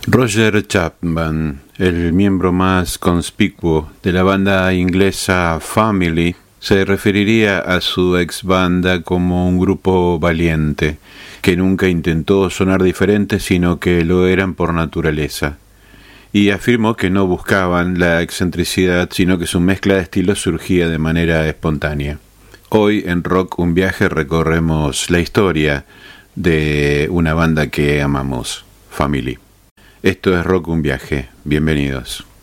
Roger Chapman, el miembro más conspicuo de la banda inglesa Family, se referiría a su ex banda como un grupo valiente, que nunca intentó sonar diferente, sino que lo eran por naturaleza. Y afirmó que no buscaban la excentricidad, sino que su mezcla de estilos surgía de manera espontánea. Hoy en Rock Un Viaje recorremos la historia de una banda que amamos, Family. Esto es Rock Un Viaje. Bienvenidos.